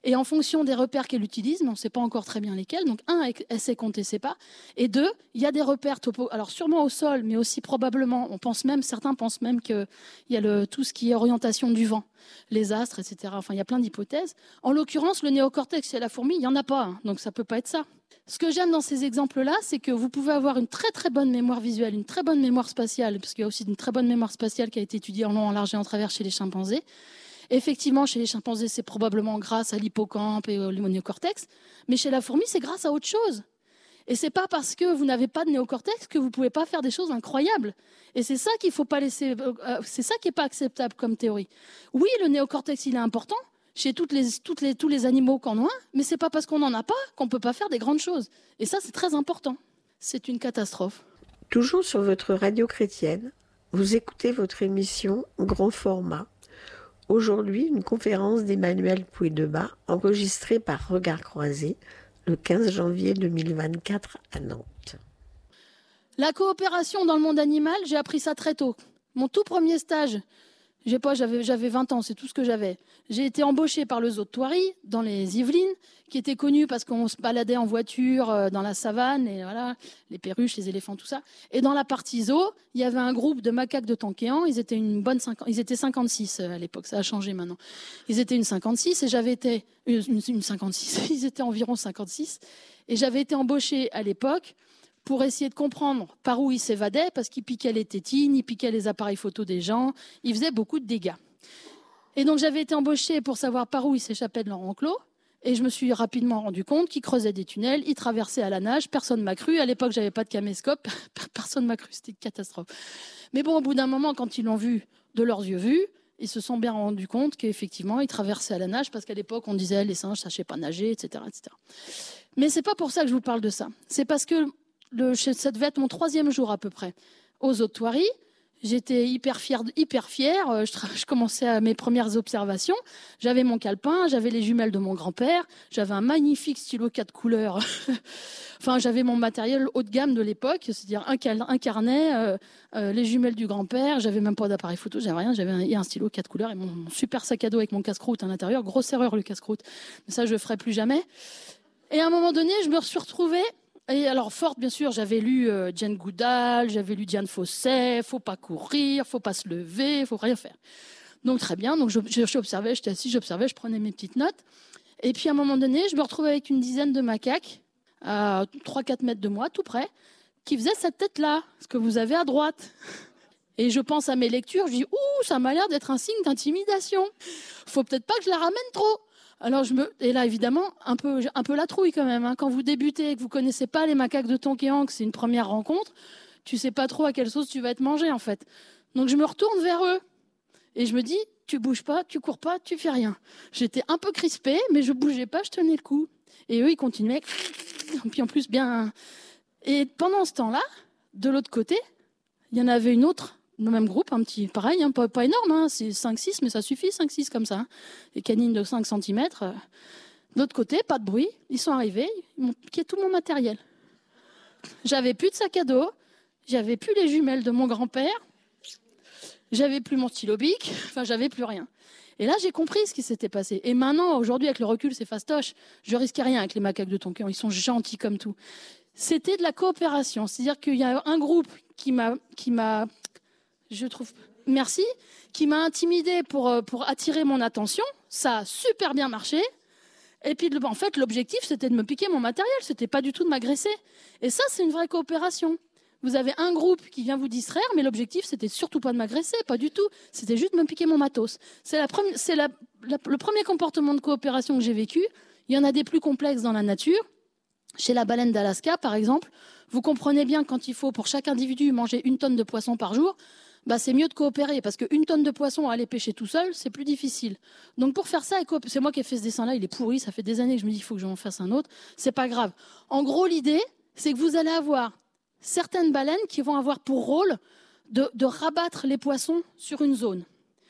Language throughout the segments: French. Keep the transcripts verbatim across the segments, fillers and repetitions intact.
Et en fonction des repères qu'elle utilise, mais on ne sait pas encore très bien lesquels, donc un, elle sait compter ses pas, et deux, il y a des repères topo, alors sûrement au sol, mais aussi probablement, on pense même, certains pensent même qu'il y a le, tout ce qui est orientation du vent, les astres, et cetera. Enfin, il y a plein d'hypothèses. En l'occurrence, le néocortex chez la fourmi, il n'y en a pas, hein, donc ça ne peut pas être ça. Ce que j'aime dans ces exemples-là, c'est que vous pouvez avoir une très très bonne mémoire visuelle, une très bonne mémoire spatiale, parce qu'il y a aussi une très bonne mémoire spatiale qui a été étudiée en long, en large et en travers chez les chimpanzés. Effectivement, chez les chimpanzés, c'est probablement grâce à l'hippocampe et au néocortex, mais chez la fourmi, c'est grâce à autre chose. Et c'est pas parce que vous n'avez pas de néocortex que vous pouvez pas faire des choses incroyables. Et c'est ça qu'il faut pas laisser, euh, c'est ça qui est pas acceptable comme théorie. Oui, le néocortex, il est important chez toutes les, toutes les, tous les animaux qu'en ont un, mais c'est pas parce qu'on n'en a pas qu'on peut pas faire des grandes choses. Et ça, c'est très important. C'est une catastrophe. Toujours sur votre radio chrétienne, vous écoutez votre émission Grand Format. Aujourd'hui, une conférence d'Emmanuel Pouy-Debat enregistrée par Regard Croisé le quinze janvier deux mille vingt-quatre à Nantes. La coopération dans le monde animal, j'ai appris ça très tôt. Mon tout premier stage, j'ai pas, j'avais, j'avais vingt ans, c'est tout ce que j'avais. J'ai été embauchée par le zoo de Thoiry, dans les Yvelines, qui était connu parce qu'on se baladait en voiture euh, dans la savane, et voilà, les perruches, les éléphants, tout ça. Et dans la partie zoo, il y avait un groupe de macaques de Tonkéan, ils étaient une bonne cinquante, ils étaient cinquante-six à l'époque, ça a changé maintenant. Ils étaient une cinquante-six et j'avais été une, une, une cinquante-six, ils étaient environ cinquante-six, et j'avais été embauchée à l'époque pour essayer de comprendre par où ils s'évadaient, parce qu'ils piquaient les tétines, ils piquaient les appareils photo des gens, ils faisaient beaucoup de dégâts. Et donc j'avais été embauchée pour savoir par où ils s'échappaient de leur enclos, et je me suis rapidement rendu compte qu'ils creusaient des tunnels, ils traversaient à la nage, personne ne m'a cru, à l'époque j'avais pas de caméscope, personne ne m'a cru, c'était une catastrophe. Mais bon, au bout d'un moment, quand ils l'ont vu de leurs yeux vus, ils se sont bien rendus compte qu'effectivement, ils traversaient à la nage, parce qu'à l'époque, on disait les singes ne savaient pas nager, et cetera, et cetera. Mais c'est pas pour ça que je vous parle de ça. C'est parce que le, ça devait être mon troisième jour à peu près aux zoo de Thoiry. J'étais hyper fière, hyper fière. Je, je commençais à mes premières observations. J'avais mon calepin, j'avais les jumelles de mon grand-père, j'avais un magnifique stylo quatre couleurs. Enfin, j'avais mon matériel haut de gamme de l'époque, c'est-à-dire un, cal, un carnet, euh, euh, les jumelles du grand-père. J'avais même pas d'appareil photo, j'avais rien. J'avais un, un stylo quatre couleurs et mon, mon super sac à dos avec mon casse-croûte à l'intérieur. Grosse erreur le casse-croûte, mais ça je le ferai plus jamais. Et à un moment donné, je me suis retrouvée. Et alors, forte, bien sûr, j'avais lu euh, Jane Goodall, j'avais lu Diane Fossey, faut pas courir, faut pas se lever, faut rien faire. Donc, très bien. Donc, j'observais, j'étais assise, j'observais, je prenais mes petites notes. Et puis, à un moment donné, je me retrouvais avec une dizaine de macaques, à trois à quatre mètres de moi, tout près, qui faisaient cette tête-là, ce que vous avez à droite. Et je pense à mes lectures, je dis, ouh, ça m'a l'air d'être un signe d'intimidation. Faut peut-être pas que je la ramène trop. Alors je me et là évidemment un peu un peu la trouille quand même hein. Quand vous débutez et que vous connaissez pas les macaques de Tonkéan, que c'est une première rencontre, tu sais pas trop à quelle sauce tu vas être mangé en fait. Donc je me retourne vers eux et je me dis tu bouges pas, tu cours pas, tu fais rien. J'étais un peu crispée mais je bougeais pas, je tenais le coup. Et eux ils continuaient. Et puis en plus bien. Et pendant ce temps-là, de l'autre côté, il y en avait une autre. Le même groupe, un petit, pareil, hein, pas, pas énorme, hein, c'est cinq six, mais ça suffit, cinq six comme ça. Hein. Les canines de cinq centimètres. Euh. De l'autre côté, pas de bruit, ils sont arrivés, ils m'ont piqué tout mon matériel. J'avais plus de sac à dos, j'avais plus les jumelles de mon grand-père, j'avais plus mon stylo bic, enfin j'avais plus rien. Et là, j'ai compris ce qui s'était passé. Et maintenant, aujourd'hui, avec le recul, c'est fastoche. Je risquais rien avec les macaques de Tonkéan, ils sont gentils comme tout. C'était de la coopération, c'est-à-dire qu'il y a un groupe qui m'a... Qui m'a je trouve, merci, qui m'a intimidée pour, pour attirer mon attention. Ça a super bien marché. Et puis, en fait, l'objectif, c'était de me piquer mon matériel. C'était pas du tout de m'agresser. Et ça, c'est une vraie coopération. Vous avez un groupe qui vient vous distraire, mais l'objectif, c'était surtout pas de m'agresser, pas du tout. C'était juste de me piquer mon matos. C'est, la première, c'est la, la, le premier comportement de coopération que j'ai vécu. Il y en a des plus complexes dans la nature. Chez la baleine d'Alaska, par exemple, vous comprenez bien quand il faut, pour chaque individu, manger une tonne de poisson par jour, bah, c'est mieux de coopérer, parce qu'une tonne de poisson à aller pêcher tout seul, c'est plus difficile. Donc pour faire ça, c'est moi qui ai fait ce dessin-là, il est pourri, ça fait des années que je me dis qu'il faut que j'en fasse un autre, c'est pas grave. En gros, l'idée, c'est que vous allez avoir certaines baleines qui vont avoir pour rôle de, de rabattre les poissons sur une zone.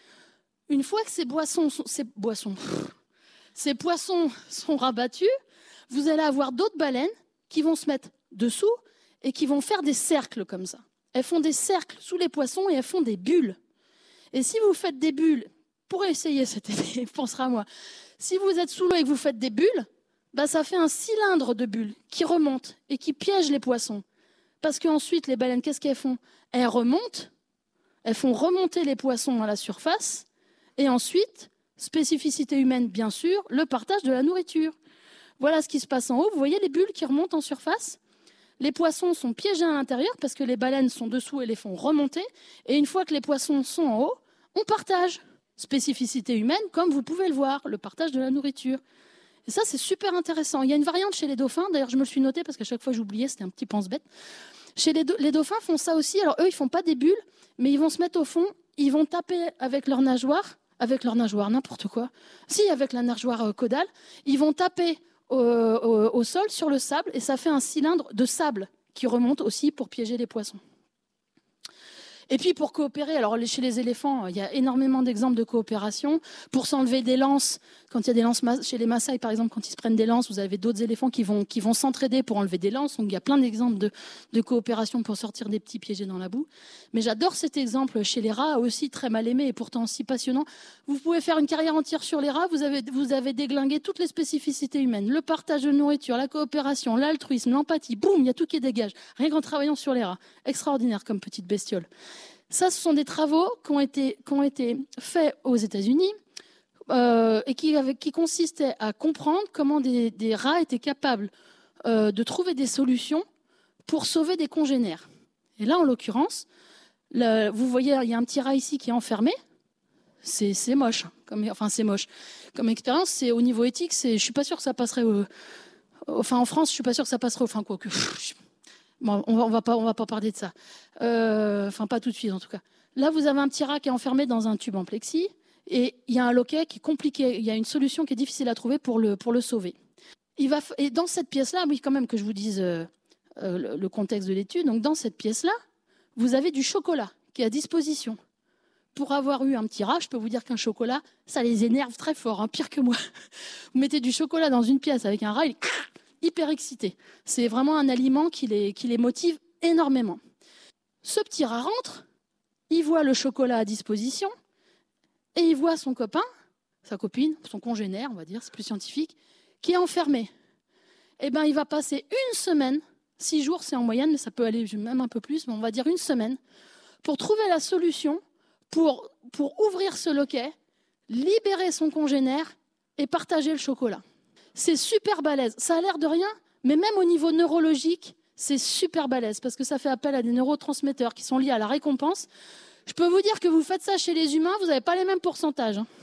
Une fois que ces, boissons sont, ces, boissons, ces poissons sont rabattus, vous allez avoir d'autres baleines qui vont se mettre dessous et qui vont faire des cercles comme ça. Elles font des cercles sous les poissons et elles font des bulles. Et si vous faites des bulles pourrez essayer cet été, pensera à moi. Si vous êtes sous l'eau et que vous faites des bulles, bah, ça fait un cylindre de bulles qui remonte et qui piège les poissons. Parce qu'ensuite, les baleines, qu'est-ce qu'elles font? Elles remontent, elles font remonter les poissons à la surface, et ensuite, spécificité humaine, bien sûr, le partage de la nourriture. Voilà ce qui se passe en haut. Vous voyez les bulles qui remontent en surface? Les poissons sont piégés à l'intérieur parce que les baleines sont dessous et les font remonter. Et une fois que les poissons sont en haut, on partage. Spécificité humaine, comme vous pouvez le voir, le partage de la nourriture. Et ça, c'est super intéressant. Il y a une variante chez les dauphins. D'ailleurs, je me le suis noté parce qu'à chaque fois, j'oubliais, c'était un petit pense-bête. Chez les, do- les dauphins font ça aussi. Alors, eux, ils font pas des bulles, mais ils vont se mettre au fond. Ils vont taper avec leur nageoire, avec leur nageoire, n'importe quoi. Si, avec la nageoire euh, caudale, ils vont taper au, au, au sol, sur le sable, et ça fait un cylindre de sable qui remonte aussi pour piéger les poissons. Et puis pour coopérer, alors chez les éléphants, il y a énormément d'exemples de coopération. Pour s'enlever des lances, quand il y a des lances chez les Maasai par exemple, quand ils se prennent des lances, vous avez d'autres éléphants qui vont, qui vont s'entraider pour enlever des lances. Donc il y a plein d'exemples de, de coopération pour sortir des petits piégés dans la boue. Mais j'adore cet exemple chez les rats, aussi très mal aimé et pourtant si passionnant. Vous pouvez faire une carrière entière sur les rats, vous avez, vous avez déglingué toutes les spécificités humaines, le partage de nourriture, la coopération, l'altruisme, l'empathie, boum, il y a tout qui dégage. Rien qu'en travaillant sur les rats. Extraordinaire comme petite bestiole. Ça, ce sont des travaux qui ont été, qui ont été faits aux États-Unis euh, et qui, avec, qui consistaient à comprendre comment des, des rats étaient capables euh, de trouver des solutions pour sauver des congénères. Et là, en l'occurrence, le, vous voyez, il y a un petit rat ici qui est enfermé. C'est, c'est moche. Comme, enfin, c'est moche. Comme expérience, c'est au niveau éthique, c'est, je suis pas sûre que ça passerait. Au, enfin, en France, je suis pas sûre que ça passerait. Enfin, quoi que. Bon, on va, on va pas, on va pas parler de ça. Euh, enfin, pas tout de suite, en tout cas. Là, vous avez un petit rat qui est enfermé dans un tube en plexi, et il y a un loquet qui est compliqué. Il y a une solution qui est difficile à trouver pour le, pour le sauver. Il va, et dans cette pièce-là, oui, quand même que je vous dise euh, euh, le, le contexte de l'étude. Donc, dans cette pièce-là, vous avez du chocolat qui est à disposition. Pour avoir eu un petit rat, je peux vous dire qu'un chocolat, ça les énerve très fort, hein, pire que moi. Vous mettez du chocolat dans une pièce avec un rat, il est hyper excité. C'est vraiment un aliment qui les, qui les motive énormément. Ce petit rat rentre, il voit le chocolat à disposition et il voit son copain, sa copine, son congénère, on va dire, c'est plus scientifique, qui est enfermé. Eh bien, il va passer une semaine, six jours c'est en moyenne, mais ça peut aller même un peu plus, mais on va dire une semaine, pour trouver la solution pour, pour ouvrir ce loquet, libérer son congénère et partager le chocolat. C'est super balèze. Ça a l'air de rien, mais même au niveau neurologique, c'est super balèze parce que ça fait appel à des neurotransmetteurs qui sont liés à la récompense. Je peux vous dire que vous faites ça chez les humains, vous n'avez pas les mêmes pourcentages. Hein.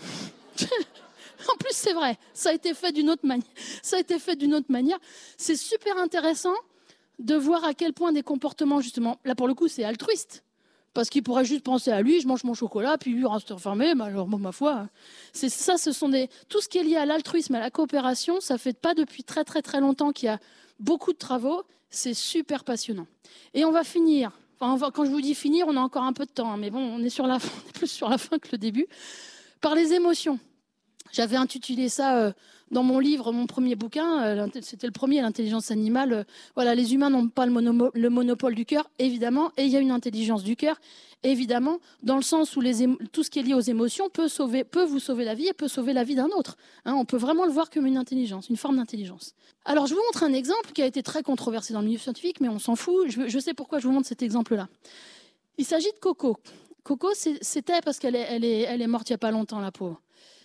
En plus, c'est vrai, ça a été fait d'une autre manière. Ça a été fait d'une autre manière. C'est super intéressant de voir à quel point des comportements, justement, là pour le coup, c'est altruiste. Parce qu'il pourrait juste penser à lui, je mange mon chocolat, puis lui reste enfermé, mais alors, bon, ma foi, c'est ça, ce sont des, tout ce qui est lié à l'altruisme, à la coopération, ça fait pas depuis très très très longtemps qu'il y a beaucoup de travaux, c'est super passionnant. Et on va finir, enfin, on va, quand je vous dis finir, on a encore un peu de temps, hein, mais bon, on est sur la fin, on est plus sur la fin que le début, par les émotions. J'avais intitulé ça euh, dans mon livre, mon premier bouquin, euh, c'était le premier, l'intelligence animale. Euh, voilà, les humains n'ont pas le, mono- le monopole du cœur, évidemment, et il y a une intelligence du cœur, évidemment, dans le sens où les émo- tout ce qui est lié aux émotions peut, sauver, peut vous sauver la vie et peut sauver la vie d'un autre. Hein, on peut vraiment le voir comme une intelligence, une forme d'intelligence. Alors, je vous montre un exemple qui a été très controversé dans le milieu scientifique, mais on s'en fout. Je, je sais pourquoi je vous montre cet exemple-là. Il s'agit de Coco. Coco, c'est, c'était parce qu'elle est, elle est, elle est morte il n'y a pas longtemps, la pauvre.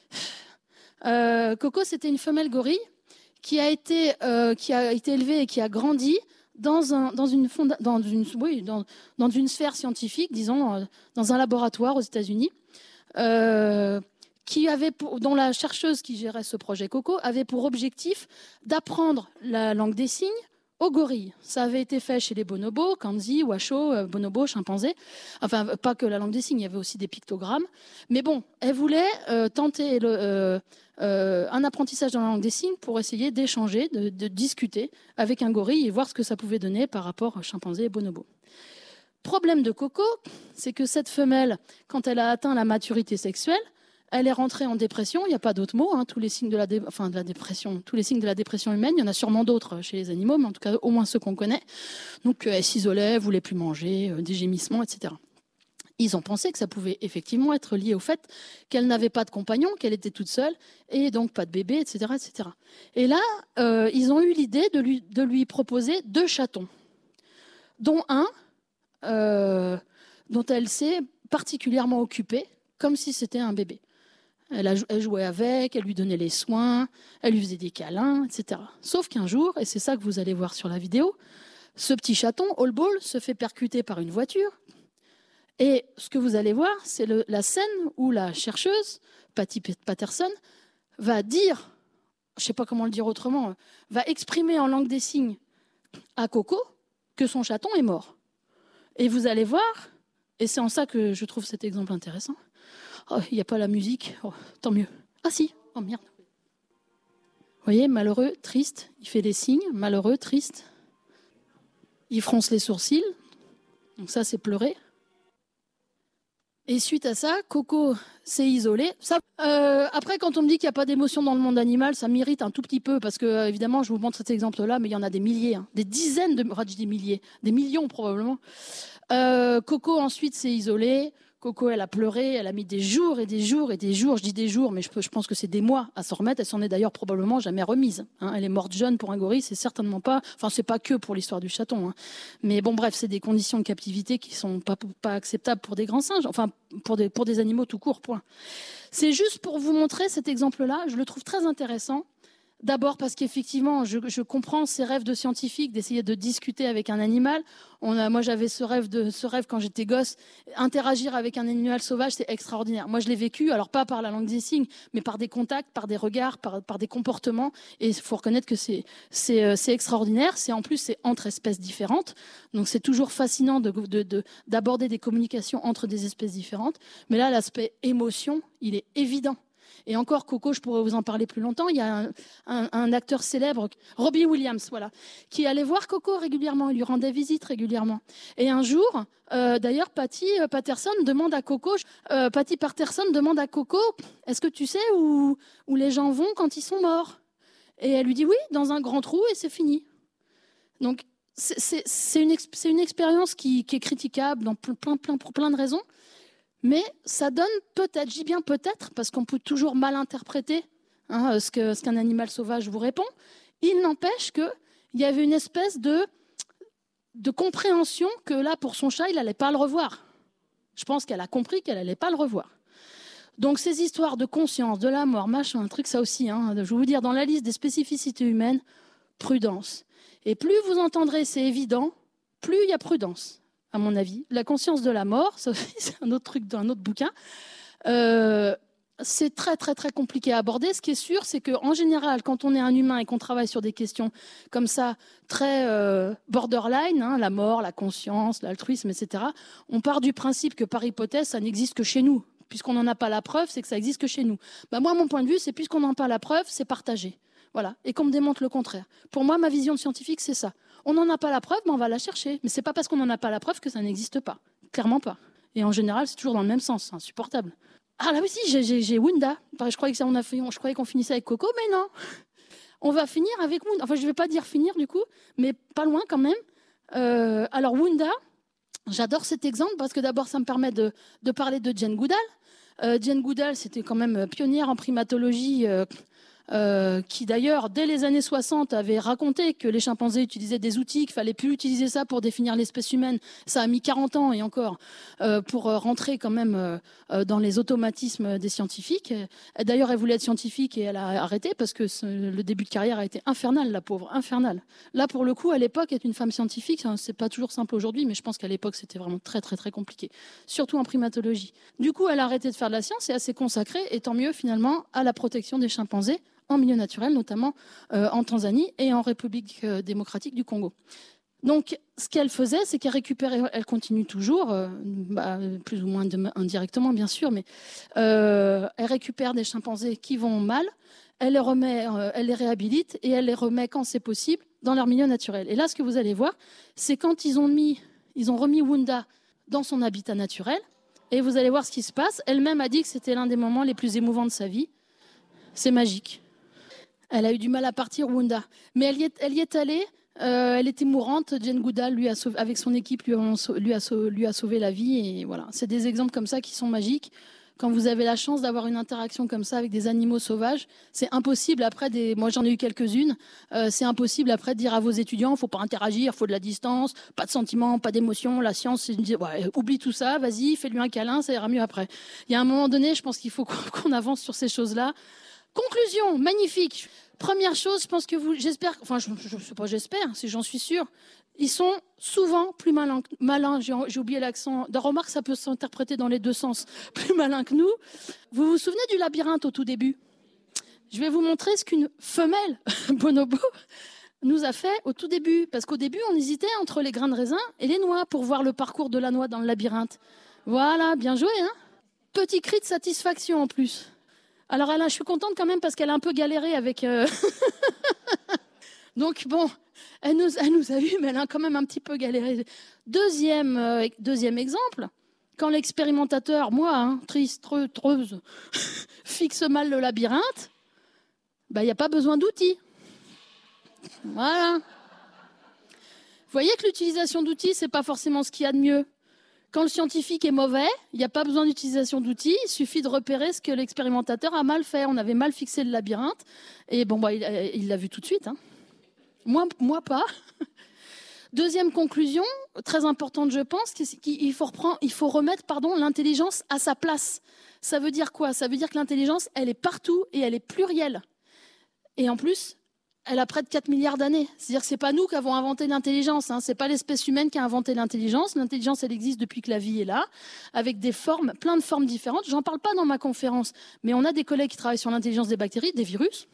Euh, Coco, c'était une femelle gorille qui a été, euh, qui a été élevée et qui a grandi dans, un, dans, une, fonda- dans, une, oui, dans, dans une sphère scientifique, disons, euh, dans un laboratoire aux États-Unis, euh, qui avait pour, dont la chercheuse qui gérait ce projet Coco avait pour objectif d'apprendre la langue des signes aux gorilles. Ça avait été fait chez les bonobos, kanzi, washoe, bonobos, chimpanzés. Enfin, pas que la langue des signes, il y avait aussi des pictogrammes. Mais bon, elle voulait euh, tenter le, euh, euh, un apprentissage dans la langue des signes pour essayer d'échanger, de, de discuter avec un gorille et voir ce que ça pouvait donner par rapport à chimpanzés et bonobos. Problème de Coco, c'est que cette femelle, quand elle a atteint la maturité sexuelle, elle est rentrée en dépression. Il n'y a pas d'autre mot. Hein, tous les signes de la, dé... enfin, de la dépression, tous les signes de la dépression humaine. Il y en a sûrement d'autres chez les animaux, mais en tout cas au moins ceux qu'on connaît. Donc elle s'isolait, elle voulait plus manger, euh, des gémissements, et cetera. Ils ont pensé que ça pouvait effectivement être lié au fait qu'elle n'avait pas de compagnon, qu'elle était toute seule, et donc pas de bébé, et cetera, et cetera. Et là, euh, ils ont eu l'idée de lui, de lui proposer deux chatons, dont un euh, dont elle s'est particulièrement occupée, comme si c'était un bébé. Elle, a, elle jouait avec, elle lui donnait les soins, elle lui faisait des câlins, et cetera. Sauf qu'un jour, et c'est ça que vous allez voir sur la vidéo, ce petit chaton, All Ball, se fait percuter par une voiture. Et ce que vous allez voir, c'est le, la scène où la chercheuse, Patty Patterson, va dire, je ne sais pas comment le dire autrement, va exprimer en langue des signes à Coco que son chaton est mort. Et vous allez voir, et c'est en ça que je trouve cet exemple intéressant. Oh, il n'y a pas la musique, oh, tant mieux. Ah si, oh merde. Vous voyez, malheureux, triste, il fait des signes, malheureux, triste. Il fronce les sourcils, donc ça c'est pleurer. Et suite à ça, Coco s'est isolée. Ça, euh, après, quand on me dit qu'il n'y a pas d'émotion dans le monde animal, ça m'irrite un tout petit peu, parce que, euh, évidemment, je vous montre cet exemple-là, mais il y en a des milliers, hein, des dizaines de... Enfin, je dis des milliers, des millions probablement. Euh, Coco, ensuite, s'est isolée. Coco, elle a pleuré, elle a mis des jours et des jours et des jours, je dis des jours, mais je, peux, je pense que c'est des mois à s'en remettre. Elle s'en est d'ailleurs probablement jamais remise. Hein. Elle est morte jeune pour un gorille, c'est certainement pas... Enfin, c'est pas que pour l'histoire du chaton. Hein. Mais bon, bref, c'est des conditions de captivité qui sont pas, pas acceptables pour des grands singes, enfin, pour des, pour des animaux tout court, point. C'est juste pour vous montrer cet exemple-là, je le trouve très intéressant. D'abord parce qu'effectivement, je, je comprends ces rêves de scientifique, d'essayer de discuter avec un animal. On a, moi, j'avais ce rêve, de, ce rêve quand j'étais gosse. Interagir avec un animal sauvage, c'est extraordinaire. Moi, je l'ai vécu, alors pas par la langue des signes, mais par des contacts, par des regards, par, par des comportements. Et il faut reconnaître que c'est, c'est, c'est extraordinaire. C'est, en plus, c'est entre espèces différentes. Donc, c'est toujours fascinant de, de, de, d'aborder des communications entre des espèces différentes. Mais là, l'aspect émotion, il est évident. Et encore, Coco, je pourrais vous en parler plus longtemps. Il y a un, un, un acteur célèbre, Robbie Williams, voilà, qui allait voir Coco régulièrement. Il lui rendait visite régulièrement. Et un jour, euh, d'ailleurs, Patty Patterson demande à Coco, euh, Patty Patterson demande à Coco, est-ce que tu sais où, où les gens vont quand ils sont morts? Et elle lui dit oui, dans un grand trou, et c'est fini. Donc, c'est, c'est, c'est, une, c'est une expérience qui, qui est critiquable dans plein, plein, pour plein de raisons. Mais ça donne peut-être, je dis bien peut-être, parce qu'on peut toujours mal interpréter hein, ce, que, ce qu'un animal sauvage vous répond. Il n'empêche qu'il y avait une espèce de, de compréhension que là, pour son chat, il n'allait pas le revoir. Je pense qu'elle a compris qu'elle n'allait pas le revoir. Donc ces histoires de conscience, de la mort, machin, un truc ça aussi, hein, je vais vous dire, dans la liste des spécificités humaines, prudence. Et plus vous entendrez, c'est évident, plus il y a prudence. À mon avis. La conscience de la mort, ça aussi, c'est un autre truc d'un autre bouquin. Euh, c'est très, très, très compliqué à aborder. Ce qui est sûr, c'est qu'en général, quand on est un humain et qu'on travaille sur des questions comme ça, très euh, borderline, hein, la mort, la conscience, l'altruisme, et cetera, on part du principe que par hypothèse, ça n'existe que chez nous. Puisqu'on n'en a pas la preuve, c'est que ça existe que chez nous. Bah, moi, mon point de vue, c'est puisqu'on n'en a pas la preuve, c'est partagé. Voilà. Et qu'on me démontre le contraire. Pour moi, ma vision de scientifique, c'est ça. On n'en a pas la preuve, mais on va la chercher. Mais ce n'est pas parce qu'on n'en a pas la preuve que ça n'existe pas. Clairement pas. Et en général, c'est toujours dans le même sens. C'est insupportable. Ah là aussi, j'ai, j'ai, j'ai Wunda. Je croyais, que ça, on a fait, je croyais qu'on finissait avec Coco, mais non. On va finir avec Wunda. Enfin, je ne vais pas dire finir du coup, mais pas loin quand même. Euh, alors Wunda, j'adore cet exemple parce que d'abord, ça me permet de, de parler de Jane Goodall. Euh, Jane Goodall, c'était quand même pionnière en primatologie. Euh, Euh, qui d'ailleurs, dès les années soixante, avait raconté que les chimpanzés utilisaient des outils, qu'il fallait plus utiliser ça pour définir l'espèce humaine. Ça a mis quarante ans et encore euh, pour euh, rentrer quand même euh, dans les automatismes des scientifiques. Et, d'ailleurs, elle voulait être scientifique et elle a arrêté parce que ce, le début de carrière a été infernal, la pauvre, infernal. Là, pour le coup, à l'époque, être une femme scientifique, c'est pas toujours simple aujourd'hui, mais je pense qu'à l'époque, c'était vraiment très, très, très compliqué, surtout en primatologie. Du coup, elle a arrêté de faire de la science et elle s'est consacrée, et tant mieux finalement, à la protection des chimpanzés en milieu naturel, notamment euh, en Tanzanie et en République euh, démocratique du Congo. Donc, ce qu'elle faisait, c'est qu'elle récupérait, elle continue toujours, euh, bah, plus ou moins de, indirectement, bien sûr, mais euh, elle récupère des chimpanzés qui vont mal, elle les remet, euh, elle les réhabilite et elle les remet quand c'est possible dans leur milieu naturel. Et là, ce que vous allez voir, c'est quand ils ont mis, ils ont remis Wunda dans son habitat naturel, et vous allez voir ce qui se passe. Elle-même a dit que c'était l'un des moments les plus émouvants de sa vie. C'est magique. Elle a eu du mal à partir, Wunda. Mais elle y est, elle y est allée Euh, elle était mourante. Jane Goodall, lui, a sauvé, avec son équipe, lui a, lui, a sauvé, lui a sauvé la vie. Et voilà, c'est des exemples comme ça qui sont magiques. Quand vous avez la chance d'avoir une interaction comme ça avec des animaux sauvages, c'est impossible après des. Moi, j'en ai eu quelques-unes. Euh, c'est impossible après de dire à vos étudiants, il faut pas interagir, il faut de la distance, pas de sentiments, pas d'émotions. La science, c'est ouais, oublie tout ça, vas-y, fais-lui un câlin, ça ira mieux après. Il y a un moment donné, je pense qu'il faut qu'on avance sur ces choses-là. Conclusion, magnifique. Première chose, je pense que vous, j'espère, enfin, je ne sais pas, j'espère, si j'en suis sûre, ils sont souvent plus malins, malins, j'ai, j'ai oublié l'accent, de remarque, ça peut s'interpréter dans les deux sens, plus malins que nous. Vous vous souvenez du labyrinthe au tout début? Je vais vous montrer ce qu'une femelle bonobo nous a fait au tout début, parce qu'au début, on hésitait entre les grains de raisin et les noix pour voir le parcours de la noix dans le labyrinthe. Voilà, bien joué, hein? Petit cri de satisfaction en plus. Alors, elle a, je suis contente quand même parce qu'elle a un peu galéré avec... Euh... Donc, bon, elle nous, elle nous a eu, mais elle a quand même un petit peu galéré. Deuxième, euh, deuxième exemple, quand l'expérimentateur, moi, hein, triste, treux, treuse, fixe mal le labyrinthe, bah, il n'y a pas besoin d'outils. Voilà. Vous voyez que l'utilisation d'outils, ce n'est pas forcément ce qu'il y a de mieux. Quand le scientifique est mauvais, il n'y a pas besoin d'utilisation d'outils, il suffit de repérer ce que l'expérimentateur a mal fait. On avait mal fixé le labyrinthe, et bon, bah, il, il l'a vu tout de suite. Hein. Moi, moi, pas. Deuxième conclusion, très importante, je pense, qu'il faut, reprendre, il faut remettre pardon, l'intelligence à sa place. Ça veut dire quoi? Ça veut dire que l'intelligence, elle est partout et elle est plurielle. Et en plus, elle a près de quatre milliards d'années. C'est-à-dire que ce n'est pas nous qui avons inventé l'intelligence. Hein. Ce n'est pas l'espèce humaine qui a inventé l'intelligence. L'intelligence, elle existe depuis que la vie est là, avec des formes, plein de formes différentes. Je n'en parle pas dans ma conférence, mais on a des collègues qui travaillent sur l'intelligence des bactéries, des virus.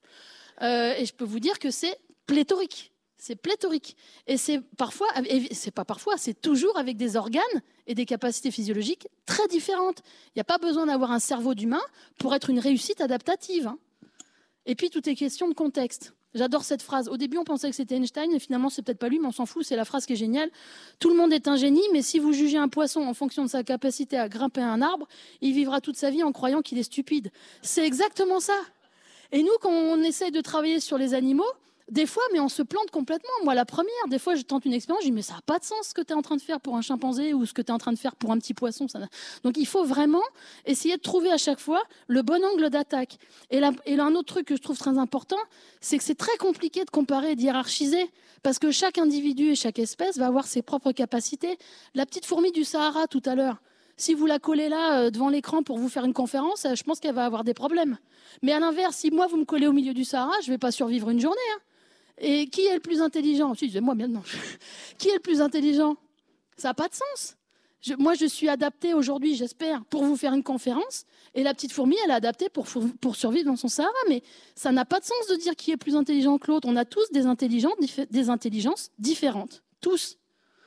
Euh, et je peux vous dire que c'est pléthorique. C'est pléthorique. Et c'est parfois, et c'est pas parfois, c'est toujours avec des organes et des capacités physiologiques très différentes. Il n'y a pas besoin d'avoir un cerveau d'humain pour être une réussite adaptative. Hein. Et puis, tout est question de contexte. J'adore cette phrase. Au début, on pensait que c'était Einstein, et finalement, c'est peut-être pas lui, mais on s'en fout. C'est la phrase qui est géniale. Tout le monde est un génie, mais si vous jugez un poisson en fonction de sa capacité à grimper à un arbre, il vivra toute sa vie en croyant qu'il est stupide. C'est exactement ça. Et nous, quand on essaye de travailler sur les animaux, des fois, mais on se plante complètement. Moi, la première, des fois, je tente une expérience, je dis, mais ça n'a pas de sens ce que tu es en train de faire pour un chimpanzé ou ce que tu es en train de faire pour un petit poisson. Ça... Donc, il faut vraiment essayer de trouver à chaque fois le bon angle d'attaque. Et là, et là, un autre truc que je trouve très important, c'est que c'est très compliqué de comparer et d'hiérarchiser parce que chaque individu et chaque espèce va avoir ses propres capacités. La petite fourmi du Sahara, tout à l'heure, si vous la collez là euh, devant l'écran pour vous faire une conférence, euh, je pense qu'elle va avoir des problèmes. Mais à l'inverse, si moi, vous me collez au milieu du Sahara, je ne vais pas survivre une journée. Hein. Et qui est le plus intelligent? Si, moi, maintenant. Qui est le plus intelligent? Ça n'a pas de sens. Je, moi, je suis adaptée aujourd'hui, j'espère, pour vous faire une conférence. Et la petite fourmi, elle est adaptée pour, pour survivre dans son Sahara. Mais ça n'a pas de sens de dire qui est plus intelligent que l'autre. On a tous des intelligences, des intelligences différentes. Tous.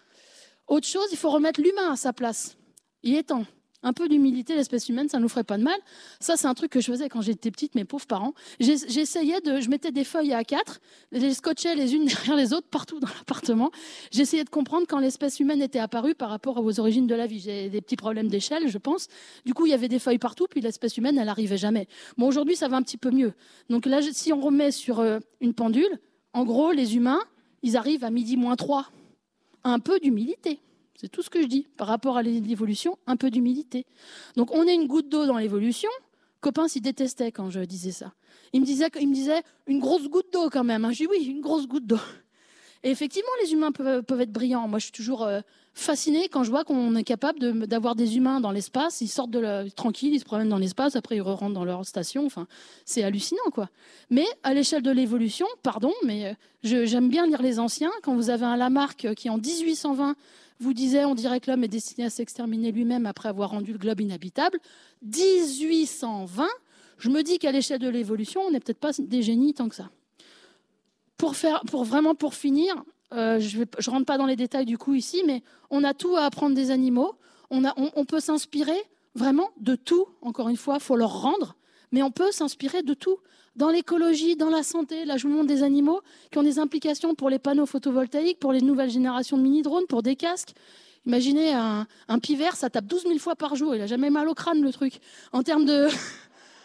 Autre chose, il faut remettre l'humain à sa place. Il est temps. Un peu d'humilité, l'espèce humaine, ça ne nous ferait pas de mal. Ça, c'est un truc que je faisais quand j'étais petite, mes pauvres parents. J'essayais de, je mettais des feuilles à A quatre, je les scotchais les unes derrière les autres partout dans l'appartement. J'essayais de comprendre quand l'espèce humaine était apparue par rapport aux origines de la vie. J'ai des petits problèmes d'échelle, je pense. Du coup, il y avait des feuilles partout, puis l'espèce humaine, elle n'arrivait jamais. Bon, aujourd'hui, ça va un petit peu mieux. Donc là, si on remet sur une pendule, en gros, les humains, ils arrivent à midi moins trois. Un peu d'humilité. C'est tout ce que je dis. Par rapport à l'évolution, un peu d'humilité. Donc, on est une goutte d'eau dans l'évolution. Copain s'y détestait quand je disais ça. Il me disait, il me disait une grosse goutte d'eau quand même. Je dis oui, une grosse goutte d'eau. Et effectivement, les humains peuvent, peuvent être brillants. Moi, je suis toujours euh, fascinée quand je vois qu'on est capable de, d'avoir des humains dans l'espace. Ils sortent de la, tranquilles, ils se promènent dans l'espace, après ils rentrent dans leur station. Enfin, c'est hallucinant, quoi. Mais à l'échelle de l'évolution, pardon, mais je, j'aime bien lire les anciens. Quand vous avez un Lamarck qui, en dix-huit cent vingt, vous disait, on dirait que l'homme est destiné à s'exterminer lui-même après avoir rendu le globe inhabitable. dix-huit cent vingt, je me dis qu'à l'échelle de l'évolution, on n'est peut-être pas des génies tant que ça. Pour, faire, pour vraiment pour finir, euh, je ne rentre pas dans les détails du coup ici, mais on a tout à apprendre des animaux. On, a, on, on peut s'inspirer vraiment de tout. Encore une fois, il faut leur rendre, mais on peut s'inspirer de tout. Dans l'écologie, dans la santé, là je vous montre des animaux qui ont des implications pour les panneaux photovoltaïques, pour les nouvelles générations de mini-drones, pour des casques. Imaginez un, un pivert, ça tape douze mille fois par jour, il n'a jamais mal au crâne le truc. En termes de...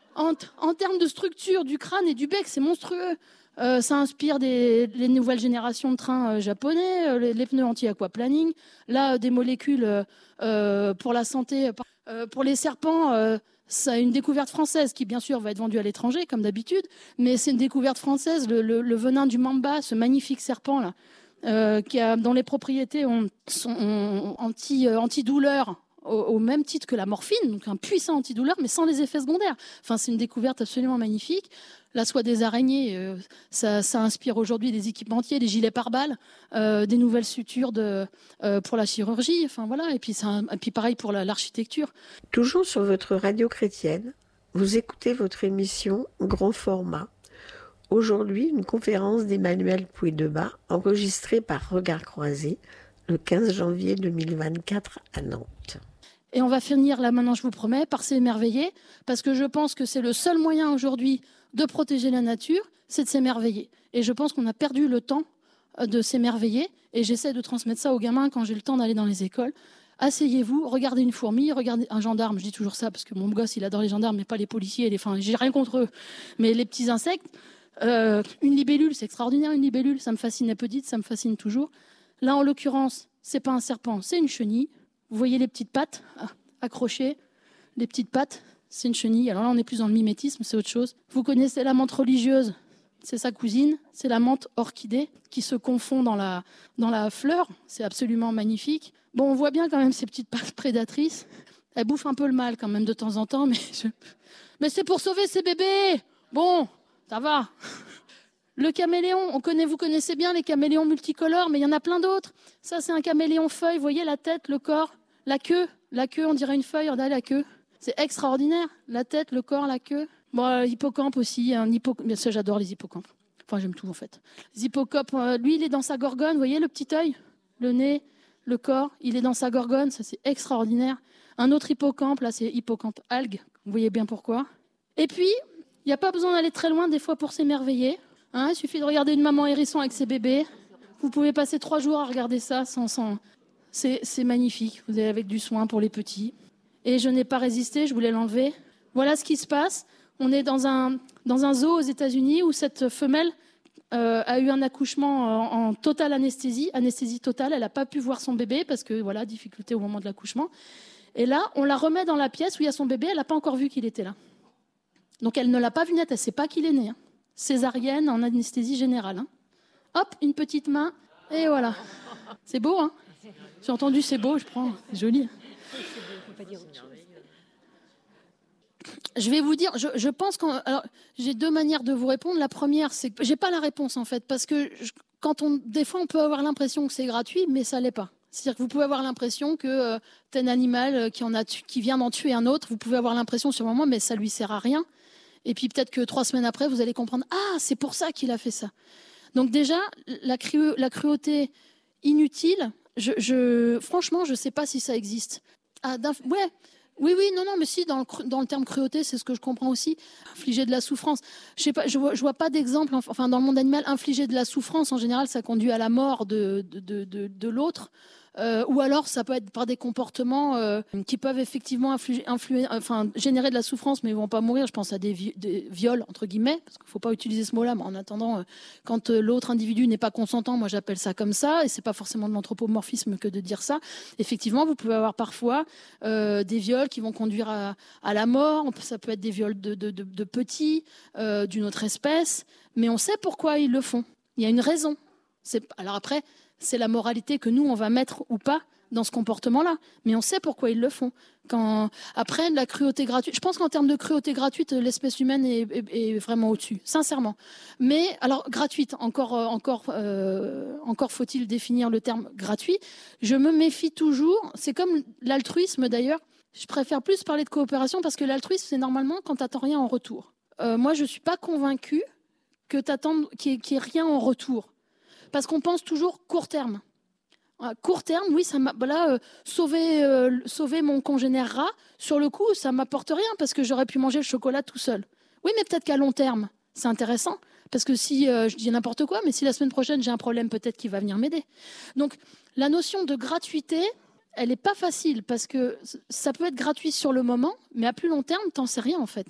En, en termes de structure du crâne et du bec, c'est monstrueux. Euh, ça inspire des, les nouvelles générations de trains euh, japonais, euh, les, les pneus anti-aquaplaning. Là, euh, des molécules euh, euh, pour la santé. Euh, pour les serpents, euh, c'est une découverte française qui, bien sûr, va être vendue à l'étranger, comme d'habitude. Mais c'est une découverte française. Le, le, le venin du mamba, ce magnifique serpent-là, euh, qui a, dont les propriétés ont, sont ont, anti, euh, antidouleurs, au, au même titre que la morphine, donc un puissant antidouleur, mais sans les effets secondaires. Enfin, c'est une découverte absolument magnifique. La soie des araignées, euh, ça, ça inspire aujourd'hui des équipementiers, des gilets pare-balles, euh, des nouvelles sutures de, euh, pour la chirurgie. Enfin voilà. Et puis, un, et puis pareil pour la, l'architecture. Toujours sur votre radio chrétienne, vous écoutez votre émission Grand Format. Aujourd'hui, une conférence d'Emmanuel Pouydeba enregistrée par Regard Croisé le quinze janvier deux mille vingt-quatre à Nantes. Et on va finir là maintenant, je vous promets, par s'émerveiller, parce que je pense que c'est le seul moyen aujourd'hui de protéger la nature, c'est de s'émerveiller. Et je pense qu'on a perdu le temps de s'émerveiller, et j'essaie de transmettre ça aux gamins quand j'ai le temps d'aller dans les écoles. Asseyez-vous, regardez une fourmi, regardez un gendarme, je dis toujours ça, parce que mon gosse, il adore les gendarmes, mais pas les policiers, les... enfin, j'ai rien contre eux, mais les petits insectes. Euh, une libellule, c'est extraordinaire, une libellule, ça me fascinait petite, ça me fascine toujours. Là, en l'occurrence, c'est pas un serpent, c'est une chenille. Vous voyez les petites pattes accrochées, les petites pattes, c'est une chenille. Alors là, on est plus dans le mimétisme, c'est autre chose. Vous connaissez la menthe religieuse, c'est sa cousine, c'est la menthe orchidée qui se confond dans la, dans la fleur. C'est absolument magnifique. Bon, on voit bien quand même ces petites pattes prédatrices. Elles bouffent un peu le mal quand même de temps en temps, mais, je... mais c'est pour sauver ces bébés. Bon, ça va. Le caméléon, on connaît, vous connaissez bien les caméléons multicolores, mais il y en a plein d'autres. Ça, c'est un caméléon feuille. Vous voyez la tête, le corps, la queue. La queue, on dirait une feuille, regardez la queue. C'est extraordinaire. La tête, le corps, la queue. Bon, hippocampe aussi. Un hippo... Bien sûr, j'adore les hippocampes. Enfin, j'aime tout, en fait. Les hippocampes, euh, lui, il est dans sa gorgone. Vous voyez le petit œil, le nez, le corps. Il est dans sa gorgone. Ça, c'est extraordinaire. Un autre hippocampe, là, c'est hippocampe algue. Vous voyez bien pourquoi. Et puis, il n'y a pas besoin d'aller très loin, des fois, pour s'émerveiller. Hein, il suffit de regarder une maman hérisson avec ses bébés. Vous pouvez passer trois jours à regarder ça sans... sans... C'est, c'est magnifique. Vous avez avec du soin pour les petits. Et je n'ai pas résisté, je voulais l'enlever. Voilà ce qui se passe. On est dans un, dans un zoo aux États-Unis où cette femelle euh, a eu un accouchement en, en totale anesthésie, anesthésie totale. Elle n'a pas pu voir son bébé parce que, voilà, difficulté au moment de l'accouchement. Et là, on la remet dans la pièce où il y a son bébé. Elle n'a pas encore vu qu'il était là. Donc, elle ne l'a pas vu net. Elle ne sait pas qu'il est né. Hein. Césarienne en anesthésie générale. Hein. Hop, une petite main. Et voilà. C'est beau, hein? J'ai entendu, c'est beau, je prends. C'est joli. Je vais vous dire, je, je pense que j'ai deux manières de vous répondre. La première, c'est que j'ai pas la réponse en fait, parce que je, quand on, des fois, on peut avoir l'impression que c'est gratuit, mais ça l'est pas. C'est-à-dire que vous pouvez avoir l'impression que euh, tel animal qui, en a tu, qui vient d'en tuer un autre, vous pouvez avoir l'impression sur le moment, mais ça lui sert à rien. Et puis peut-être que trois semaines après, vous allez comprendre, ah, c'est pour ça qu'il a fait ça. Donc déjà, la, cru, la cruauté inutile, je, je, franchement, je sais pas si ça existe. Ah, ouais. Oui, oui, non, non, mais si, dans le, dans le terme cruauté, c'est ce que je comprends aussi. Infliger de la souffrance. Je sais pas, je vois, je vois pas d'exemple. Enfin, dans le monde animal, infliger de la souffrance, en général, ça conduit à la mort de, de, de, de, de l'autre. Euh, ou alors, ça peut être par des comportements euh, qui peuvent effectivement influer, influer, enfin, générer de la souffrance, mais ils vont pas mourir. Je pense à des, vi- des viols, entre guillemets, parce qu'il faut pas utiliser ce mot-là. Mais en attendant, euh, quand euh, l'autre individu n'est pas consentant, moi j'appelle ça comme ça, et c'est pas forcément de l'anthropomorphisme que de dire ça. Effectivement, vous pouvez avoir parfois euh, des viols qui vont conduire à, à la mort. Ça peut être des viols de, de, de, de petits, euh, d'une autre espèce, mais on sait pourquoi ils le font. Il y a une raison. C'est... Alors après, c'est la moralité que nous, on va mettre ou pas dans ce comportement-là. Mais on sait pourquoi ils le font. Quand... Après, la cruauté gratuite... Je pense qu'en termes de cruauté gratuite, l'espèce humaine est, est, est vraiment au-dessus, sincèrement. Mais, alors, gratuite, encore, encore, euh, encore faut-il définir le terme gratuit. Je me méfie toujours. C'est comme l'altruisme, d'ailleurs. Je préfère plus parler de coopération parce que l'altruisme, c'est normalement quand tu n'attends rien en retour. Euh, moi, je ne suis pas convaincue que t'attendes, qu'il n'y ait, qu'il y ait rien en retour. Parce qu'on pense toujours court terme. À court terme, oui, ça m'a, là, euh, sauver, euh, sauver mon congénère rat, sur le coup, ça ne m'apporte rien parce que j'aurais pu manger le chocolat tout seul. Oui, mais peut-être qu'à long terme, c'est intéressant. Parce que si, euh, je dis n'importe quoi, mais si la semaine prochaine, j'ai un problème, peut-être qu'il va venir m'aider. Donc, la notion de gratuité, elle n'est pas facile parce que ça peut être gratuit sur le moment, mais à plus long terme, tu n'en sais rien en fait.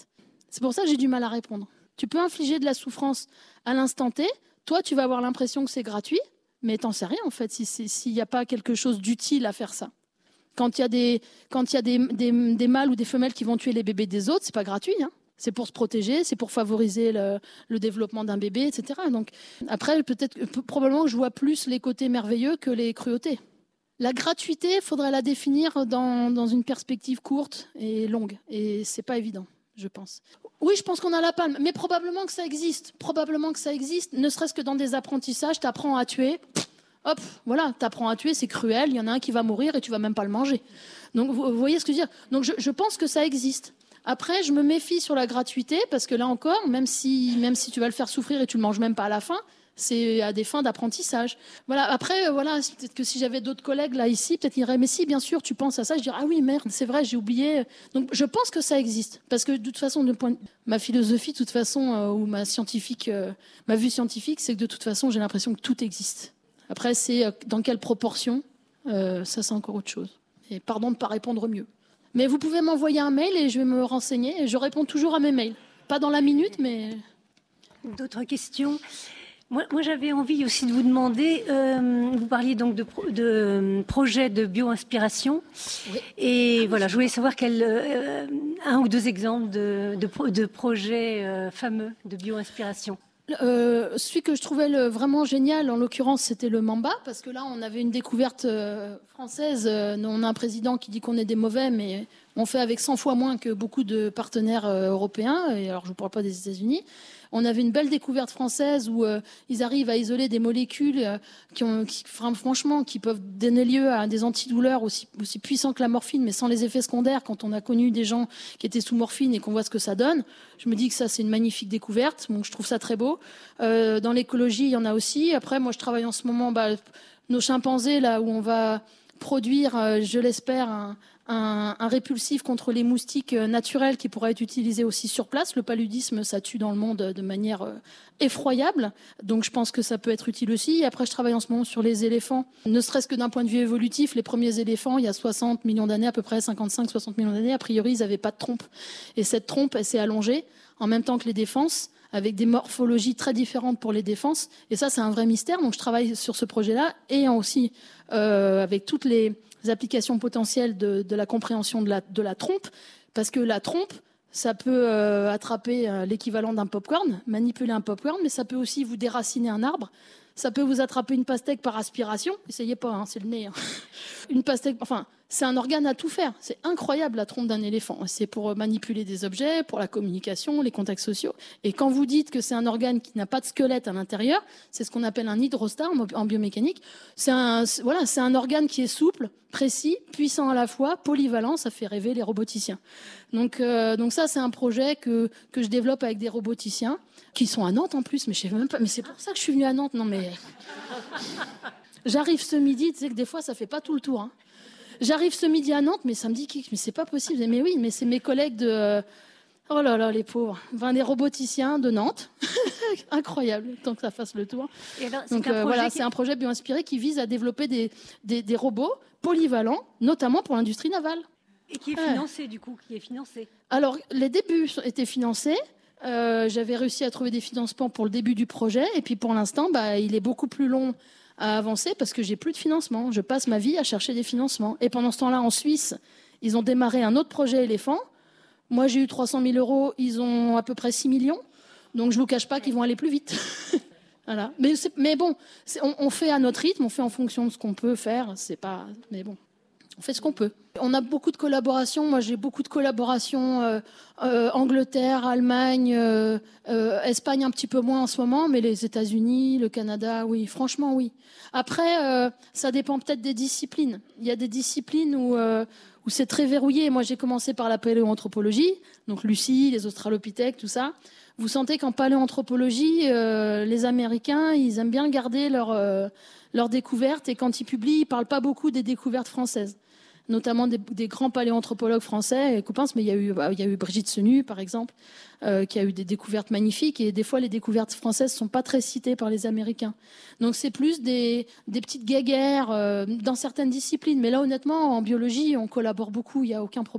C'est pour ça que j'ai du mal à répondre. Tu peux infliger de la souffrance à l'instant T. Toi, tu vas avoir l'impression que c'est gratuit, mais t'en sais rien, en fait, s'il n'y a pas quelque chose d'utile à faire ça. Quand il y a, des, quand il y a des, des, des mâles ou des femelles qui vont tuer les bébés des autres, c'est pas gratuit, hein. C'est pour se protéger, c'est pour favoriser le, le développement d'un bébé, et cetera. Donc, après, peut-être, probablement que je vois plus les côtés merveilleux que les cruautés. La gratuité, il faudrait la définir dans, dans une perspective courte et longue. Et c'est pas évident, je pense. Oui, je pense qu'on a la palme, mais probablement que ça existe. Probablement que ça existe, ne serait-ce que dans des apprentissages, tu apprends à tuer. Hop, voilà, tu apprends à tuer, c'est cruel, il y en a un qui va mourir et tu vas même pas le manger. Donc, vous, vous voyez ce que je veux dire ? Donc, je, je pense que ça existe. Après, je me méfie sur la gratuité, parce que là encore, même si, même si tu vas le faire souffrir et tu le manges même pas à la fin, c'est à des fins d'apprentissage. Voilà. Après, voilà, peut-être que si j'avais d'autres collègues là ici, peut-être qu'ils diraient, mais si, bien sûr, tu penses à ça. Je dirais, ah oui, merde, c'est vrai, j'ai oublié. Donc, je pense que ça existe, parce que de toute façon, de point de... ma philosophie, de toute façon, euh, ou ma scientifique, euh, ma vue scientifique, c'est que de toute façon, j'ai l'impression que tout existe. Après, c'est euh, dans quelle proportion, euh, ça, c'est encore autre chose. Et pardon de ne pas répondre mieux. Mais vous pouvez m'envoyer un mail et je vais me renseigner. Et je réponds toujours à mes mails. Pas dans la minute, mais... D'autres questions ? Moi, moi, j'avais envie aussi de vous demander, euh, vous parliez donc de, pro, de projets de bio-inspiration. Oui. Et ah, voilà, je voulais savoir quel, euh, un ou deux exemples de, de, de projets euh, fameux de bio-inspiration. Euh, celui que je trouvais le, vraiment génial, en l'occurrence, c'était le Mamba, parce que là, on avait une découverte euh, française. Euh, on a un président qui dit qu'on est des mauvais, mais on fait avec cent fois moins que beaucoup de partenaires euh, européens. Et alors, je ne vous parle pas des États-Unis. On avait une belle découverte française où euh, ils arrivent à isoler des molécules euh, qui, ont, qui, franchement, qui peuvent donner lieu à des antidouleurs aussi, aussi puissants que la morphine, mais sans les effets secondaires. Quand on a connu des gens qui étaient sous morphine et qu'on voit ce que ça donne, je me dis que ça, c'est une magnifique découverte. Donc, je trouve ça très beau. Euh, dans l'écologie, il y en a aussi. Après, moi, je travaille en ce moment, bah, nos chimpanzés, là où on va produire, euh, je l'espère, un, un, un répulsif contre les moustiques naturels qui pourra être utilisé aussi sur place. Le paludisme, ça tue dans le monde de manière euh, effroyable. Donc, je pense que ça peut être utile aussi. Après, je travaille en ce moment sur les éléphants. Ne serait-ce que d'un point de vue évolutif, les premiers éléphants, il y a soixante millions d'années, à peu près cinquante-cinq soixante millions d'années, a priori, ils n'avaient pas de trompe. Et cette trompe, elle s'est allongée en même temps que les défenses, avec des morphologies très différentes pour les défenses. Et ça, c'est un vrai mystère. Donc, je travaille sur ce projet-là et aussi euh, avec toutes les applications potentielles de, de la compréhension de la, de la trompe, parce que la trompe, ça peut euh, attraper euh, l'équivalent d'un popcorn, manipuler un popcorn, mais ça peut aussi vous déraciner un arbre. Ça peut vous attraper une pastèque par aspiration. Essayez pas, hein, c'est le nez. Hein. Une pastèque, enfin, c'est un organe à tout faire. C'est incroyable, la trompe d'un éléphant. C'est pour manipuler des objets, pour la communication, les contacts sociaux. Et quand vous dites que c'est un organe qui n'a pas de squelette à l'intérieur, c'est ce qu'on appelle un hydrostat en biomécanique. C'est un, voilà, c'est un organe qui est souple, précis, puissant à la fois, polyvalent. Ça fait rêver les roboticiens. Donc, euh, donc ça, c'est un projet que, que je développe avec des roboticiens qui sont à Nantes en plus. Mais je sais même pas. Mais c'est pour ça que je suis venue à Nantes. Non, mais j'arrive ce midi. Tu sais que des fois, ça fait pas tout le tour. Hein. J'arrive ce midi à Nantes, mais ça me dit que mais c'est pas possible. Mais oui, mais c'est mes collègues de. Oh là là, les pauvres. Enfin, des roboticiens de Nantes. Incroyable, tant que ça fasse le tour. Et ben, donc euh, voilà, qui... c'est un projet bio-inspiré qui vise à développer des, des, des robots polyvalents, notamment pour l'industrie navale. Et qui est financé, ouais. du coup, qui est financé. Alors, les débuts étaient financés. Euh, j'avais réussi à trouver des financements pour le début du projet. Et puis, pour l'instant, bah, il est beaucoup plus long à avancer parce que j'ai plus de financement. Je passe ma vie à chercher des financements. Et pendant ce temps-là, en Suisse, ils ont démarré un autre projet éléphant. Moi, j'ai eu trois cent mille euros. Ils ont à peu près six millions. Donc, je ne vous cache pas qu'ils vont aller plus vite. Voilà. Mais, mais bon, on, on fait à notre rythme. On fait en fonction de ce qu'on peut faire. C'est pas... Mais bon. On fait ce qu'on peut. On a beaucoup de collaborations. Moi, j'ai beaucoup de collaborations euh, euh, Angleterre, Allemagne, euh, euh, Espagne un petit peu moins en ce moment, mais les États-Unis, le Canada, oui, franchement, oui. Après, euh, ça dépend peut-être des disciplines. Il y a des disciplines où, euh, où c'est très verrouillé. Moi, j'ai commencé par la paléoanthropologie, donc Lucie, les australopithèques, tout ça. Vous sentez qu'en paléoanthropologie, euh, les Américains, ils aiment bien garder leur, euh, leurs découvertes, et quand ils publient, ils parlent pas beaucoup des découvertes françaises. Notamment des, des grands paléoanthropologues français, copains, mais il y a eu, il y a eu Brigitte Senu, par exemple, euh, qui a eu des découvertes magnifiques, et des fois, les découvertes françaises sont pas très citées par les Américains. Donc, c'est plus des, des petites guéguerres euh, dans certaines disciplines. Mais là, honnêtement, en biologie, on collabore beaucoup, il n'y a aucun problème.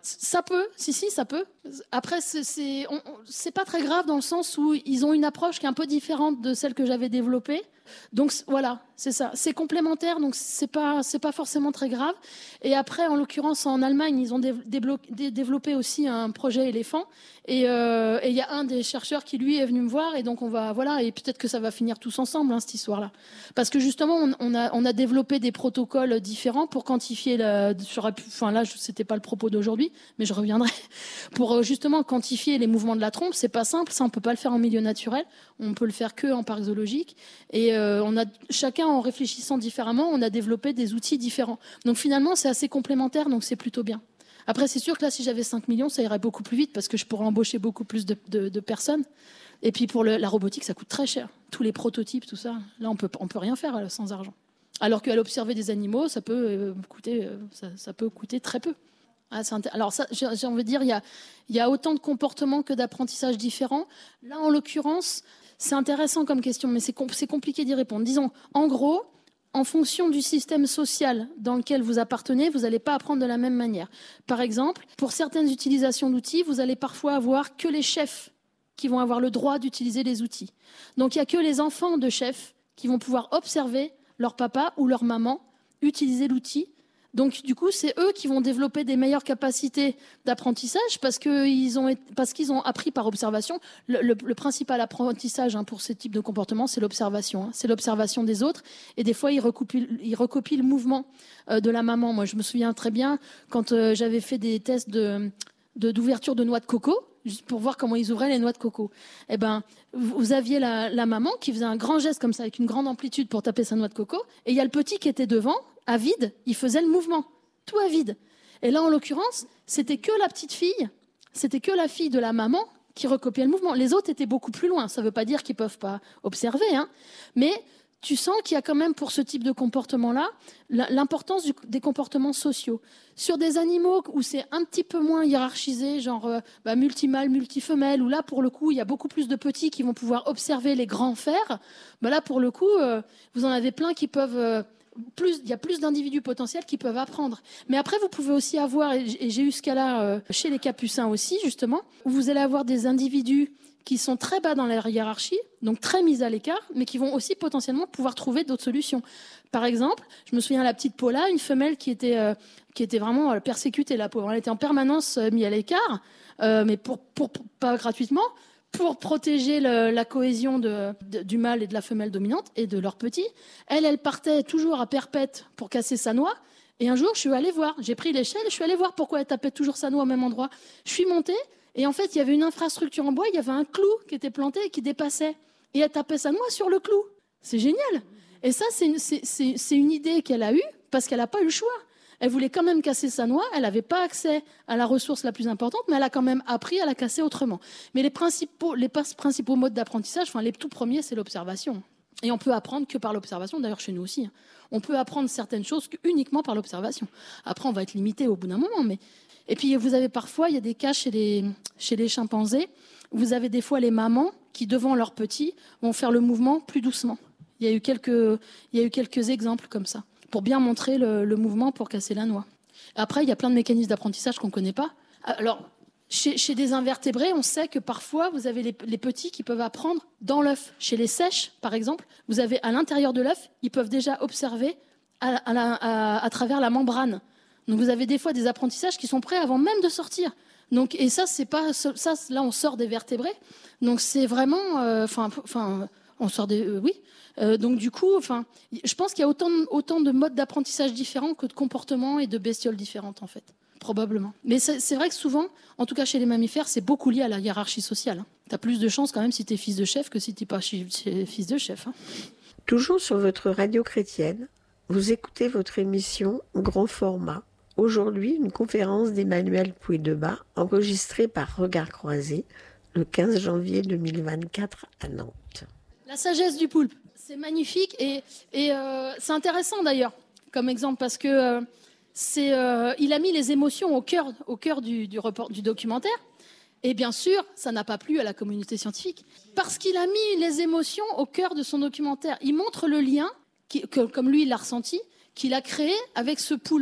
Ça peut, si, si, ça peut. Après, c'est, c'est, on, on, c'est pas très grave dans le sens où ils ont une approche qui est un peu différente de celle que j'avais développée. Donc voilà, c'est ça. C'est complémentaire, donc c'est pas, c'est pas forcément très grave. Et après, en l'occurrence, en Allemagne, ils ont dé- déblo- dé- développé aussi un projet éléphant. Et il euh, y a un des chercheurs qui, lui, est venu me voir. Et donc, on va, voilà, et peut-être que ça va finir tous ensemble, hein, cette histoire-là. Parce que justement, on, on, a, on a développé des protocoles différents pour quantifier la. Enfin, là, c'était pas le propos d'aujourd'hui, mais je reviendrai. Pour justement quantifier les mouvements de la trompe, c'est pas simple. Ça, on peut pas le faire en milieu naturel. On peut le faire que en parc zoologique. Et euh, on a chacun, en réfléchissant différemment, on a développé des outils différents. Donc finalement, c'est assez complémentaire, donc c'est plutôt bien. Après, c'est sûr que là, si j'avais cinq millions, ça irait beaucoup plus vite parce que je pourrais embaucher beaucoup plus de, de, de personnes. Et puis pour le, la robotique, ça coûte très cher. Tous les prototypes, tout ça, là, on peut, on peut rien faire sans argent. Alors qu'à l'observer des animaux, ça peut euh, coûter, euh, ça, ça peut coûter très peu. Ah, c'est intér... Alors ça, j'ai, j'ai envie de dire, il y a, il y a autant de comportements que d'apprentissages différents. Là, en l'occurrence, c'est intéressant comme question, mais c'est, com- c'est compliqué d'y répondre. Disons, en gros, en fonction du système social dans lequel vous appartenez, vous n'allez pas apprendre de la même manière. Par exemple, pour certaines utilisations d'outils, vous allez parfois avoir que les chefs qui vont avoir le droit d'utiliser les outils. Donc il n'y a que les enfants de chefs qui vont pouvoir observer leur papa ou leur maman utiliser l'outil. Donc du coup, c'est eux qui vont développer des meilleures capacités d'apprentissage parce qu'ils ont, parce qu'ils ont appris par observation. Le, le, le principal apprentissage hein, pour ce type de comportement, c'est l'observation. Hein. C'est l'observation des autres. Et des fois, ils recopient, ils recopient le mouvement euh, de la maman. Moi, je me souviens très bien quand euh, j'avais fait des tests de, de, d'ouverture de noix de coco, juste pour voir comment ils ouvraient les noix de coco. Eh ben, vous aviez la, la maman qui faisait un grand geste comme ça, avec une grande amplitude pour taper sa noix de coco, et il y a le petit qui était devant, à vide, il faisait le mouvement, tout à vide. Et là, en l'occurrence, c'était que la petite fille, c'était que la fille de la maman qui recopiait le mouvement. Les autres étaient beaucoup plus loin. Ça ne veut pas dire qu'ils ne peuvent pas observer, hein, mais tu sens qu'il y a quand même pour ce type de comportement-là l'importance du, des comportements sociaux. Sur des animaux où c'est un petit peu moins hiérarchisé, genre euh, bah, multimâle, multifemelle, où là, pour le coup, il y a beaucoup plus de petits qui vont pouvoir observer les grands faire, bah, là, pour le coup, euh, vous en avez plein qui peuvent... Euh, plus, il y a plus d'individus potentiels qui peuvent apprendre. Mais après, vous pouvez aussi avoir, et j'ai eu ce cas-là euh, chez les capucins aussi, justement, où vous allez avoir des individus qui sont très bas dans la hiérarchie, donc très mis à l'écart, mais qui vont aussi potentiellement pouvoir trouver d'autres solutions. Par exemple, je me souviens de la petite Paula, une femelle qui était, euh, qui était vraiment euh, persécutée, la pauvre. Elle était en permanence euh, mise à l'écart, euh, mais pour, pour, pour, pas gratuitement, pour protéger le, la cohésion de, de, du mâle et de la femelle dominante et de leurs petits. Elle, elle partait toujours à perpète pour casser sa noix. Et un jour, je suis allée voir. J'ai pris l'échelle et je suis allée voir pourquoi elle tapait toujours sa noix au même endroit. Je suis montée et en fait, il y avait une infrastructure en bois. Il y avait un clou qui était planté et qui dépassait. Et elle tapait sa noix sur le clou. C'est génial. Et ça, c'est une, c'est, c'est, c'est une idée qu'elle a eue parce qu'elle n'a pas eu le choix. Elle voulait quand même casser sa noix, elle n'avait pas accès à la ressource la plus importante, mais elle a quand même appris à la casser autrement. Mais les principaux, les principaux modes d'apprentissage, enfin les tout premiers, c'est l'observation. Et on peut apprendre que par l'observation, d'ailleurs chez nous aussi. Hein. On peut apprendre certaines choses uniquement par l'observation. Après, on va être limité au bout d'un moment. Mais... Et puis, vous avez parfois, il y a des cas chez les, chez les chimpanzés, vous avez des fois les mamans qui, devant leurs petits, vont faire le mouvement plus doucement. Il y a eu quelques, il y a eu quelques exemples comme ça, pour bien montrer le, le mouvement pour casser la noix. Après, il y a plein de mécanismes d'apprentissage qu'on ne connaît pas. Alors, chez, chez des invertébrés, on sait que parfois, vous avez les, les petits qui peuvent apprendre dans l'œuf. Chez les sèches, par exemple, vous avez à l'intérieur de l'œuf, ils peuvent déjà observer à, à, la, à, à travers la membrane. Donc, vous avez des fois des apprentissages qui sont prêts avant même de sortir. Donc, et ça, c'est pas ça. Là, on sort des vertébrés. Donc, c'est vraiment, enfin, euh, enfin, on sort des, euh, oui. Euh, donc du coup, enfin, je pense qu'il y a autant, autant de modes d'apprentissage différents que de comportements et de bestioles différentes en fait, probablement. Mais c'est, c'est vrai que souvent, en tout cas chez les mammifères, c'est beaucoup lié à la hiérarchie sociale. Hein. T'as plus de chance quand même si t'es fils de chef que si t'es pas fils de chef. Hein. Toujours sur votre radio chrétienne, vous écoutez votre émission Grand Format. Aujourd'hui, une conférence d'Emmanuel Pouydeba enregistrée par Regard Croisé le quinze janvier deux mille vingt-quatre à Nantes. La sagesse du poulpe. C'est magnifique et, et euh, c'est intéressant d'ailleurs comme exemple parce que euh, c'est, euh, il a mis les émotions au cœur, au cœur du, du, report, du documentaire et bien sûr ça n'a pas plu à la communauté scientifique parce qu'il a mis les émotions au cœur de son documentaire. Il montre le lien, qui, que, comme lui il l'a ressenti, qu'il a créé avec ce poulpe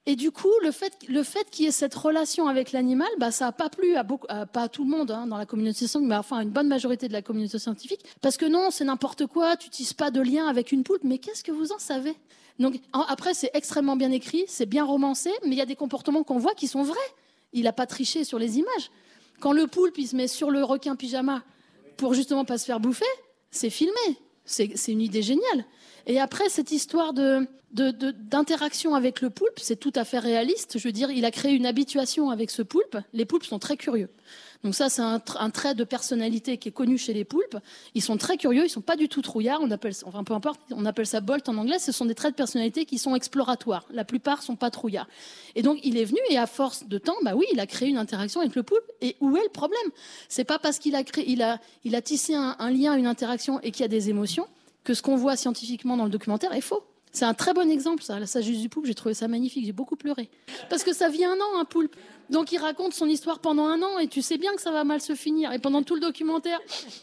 Et du coup, le fait, le fait qu'il y ait cette relation avec l'animal, bah, ça n'a pas plu à, beaucoup, à pas à tout le monde hein, dans la communauté scientifique, mais enfin à une bonne majorité de la communauté scientifique. Parce que non, c'est n'importe quoi, tu n'utilises pas de lien avec une poulpe, mais qu'est-ce que vous en savez? Donc après, c'est extrêmement bien écrit, c'est bien romancé, mais il y a des comportements qu'on voit qui sont vrais. Il n'a pas triché sur les images. Quand le poulpe, il se met sur le requin pyjama pour justement pas se faire bouffer, c'est filmé. C'est, c'est une idée géniale. Et après, cette histoire de, de, de, d'interaction avec le poulpe, c'est tout à fait réaliste. Je veux dire, il a créé une habituation avec ce poulpe. Les poulpes sont très curieux. Donc ça, c'est un, un trait de personnalité qui est connu chez les poulpes. Ils sont très curieux, ils sont pas du tout trouillards. On appelle, enfin peu importe, on appelle ça bolt en anglais. Ce sont des traits de personnalité qui sont exploratoires. La plupart sont pas trouillards. Et donc il est venu et à force de temps, bah oui, il a créé une interaction avec le poulpe. Et où est le problème? C'est pas parce qu'il a créé, il a, il a tissé un, un lien, une interaction et qu'il y a des émotions que ce qu'on voit scientifiquement dans le documentaire est faux. C'est un très bon exemple, ça. La sagesse du poulpe, j'ai trouvé ça magnifique. J'ai beaucoup pleuré. Parce que ça vit un an, un poulpe. Donc il raconte son histoire pendant un an et tu sais bien que ça va mal se finir. Et pendant tout le documentaire,